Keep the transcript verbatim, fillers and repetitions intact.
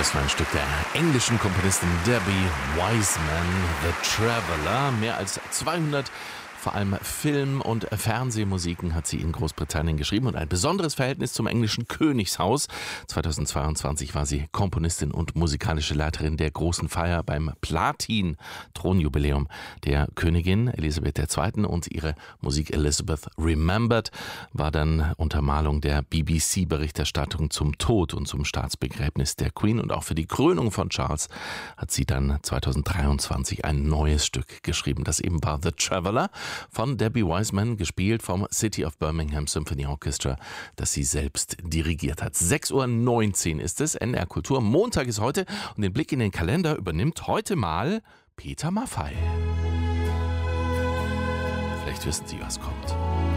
Das war ein Stück der englischen Komponistin Debbie Wiseman, The Traveller. Mehr als zweihundert vor allem Film- und Fernsehmusiken hat sie in Großbritannien geschrieben und ein besonderes Verhältnis zum englischen Königshaus. zweitausendzweiundzwanzig war sie Komponistin und musikalische Leiterin der großen Feier beim Platin-Thronjubiläum der Königin Elisabeth der Zweite. Und ihre Musik Elizabeth Remembered war dann Untermalung der B B C-Berichterstattung zum Tod und zum Staatsbegräbnis der Queen. Und auch für die Krönung von Charles hat sie dann zweitausenddreiundzwanzig ein neues Stück geschrieben, das eben war The Traveller von Debbie Wiseman, gespielt vom City of Birmingham Symphony Orchestra, das sie selbst dirigiert hat. sechs Uhr neunzehn ist es, N D R Kultur. Montag ist heute und den Blick in den Kalender übernimmt heute mal Peter Maffay. Vielleicht wissen Sie, was kommt.